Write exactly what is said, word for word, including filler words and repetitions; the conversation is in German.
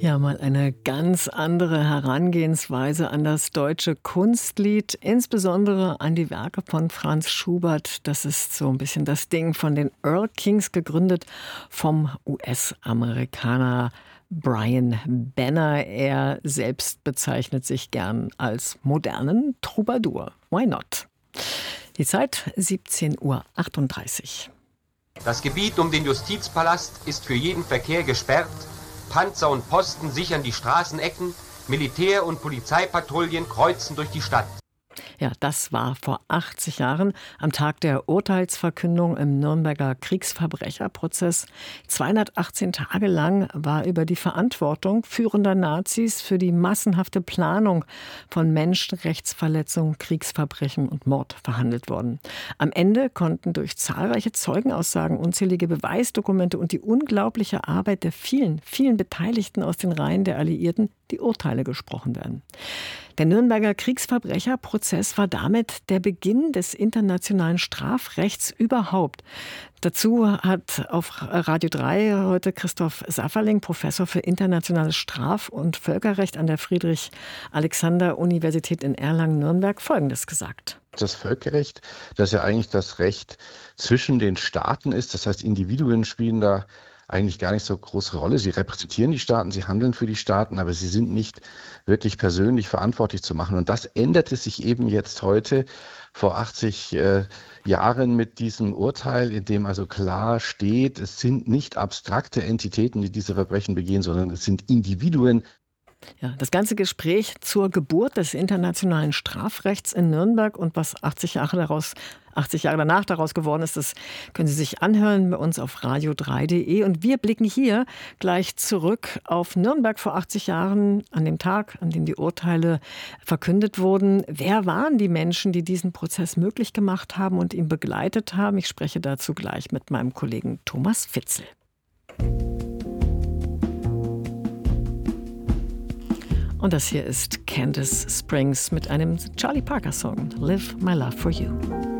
Ja, mal eine ganz andere Herangehensweise an das deutsche Kunstlied, insbesondere an die Werke von Franz Schubert. Das ist so ein bisschen das Ding von den Earl Kings, gegründet vom U S-Amerikaner Brian Benner. Er selbst bezeichnet sich gern als modernen Troubadour. Why not? Die Zeit siebzehn Uhr achtunddreißig. Das Gebiet um den Justizpalast ist für jeden Verkehr gesperrt. Panzer und Posten sichern die Straßenecken, Militär- und Polizeipatrouillen kreuzen durch die Stadt. Ja, das war vor achtzig Jahren am Tag der Urteilsverkündung im Nürnberger Kriegsverbrecherprozess. zweihundertachtzehn Tage lang war über die Verantwortung führender Nazis für die massenhafte Planung von Menschenrechtsverletzungen, Kriegsverbrechen und Mord verhandelt worden. Am Ende konnten durch zahlreiche Zeugenaussagen, unzählige Beweisdokumente und die unglaubliche Arbeit der vielen, vielen Beteiligten aus den Reihen der Alliierten die Urteile gesprochen werden. Der Nürnberger Kriegsverbrecherprozess war damit der Beginn des internationalen Strafrechts überhaupt. Dazu hat auf Radio drei heute Christoph Safferling, Professor für internationales Straf- und Völkerrecht an der Friedrich-Alexander-Universität in Erlangen-Nürnberg, Folgendes gesagt. Das Völkerrecht, das ja eigentlich das Recht zwischen den Staaten ist, das heißt, Individuen spielen da eigentlich gar nicht so große Rolle. Sie repräsentieren die Staaten, sie handeln für die Staaten, aber sie sind nicht wirklich persönlich verantwortlich zu machen. Und das änderte sich eben jetzt heute vor achtzig äh, Jahren mit diesem Urteil, in dem also klar steht, es sind nicht abstrakte Entitäten, die diese Verbrechen begehen, sondern es sind Individuen. Ja, das ganze Gespräch zur Geburt des internationalen Strafrechts in Nürnberg und was achtzig Jahre daraus, achtzig Jahre danach daraus geworden ist, das können Sie sich anhören bei uns auf radio drei punkt de. Und wir blicken hier gleich zurück auf Nürnberg vor achtzig Jahren, an dem Tag, an dem die Urteile verkündet wurden. Wer waren die Menschen, die diesen Prozess möglich gemacht haben und ihn begleitet haben? Ich spreche dazu gleich mit meinem Kollegen Thomas Fitzel. Und das hier ist Candice Springs mit einem Charlie Parker Song, Live My Love for You.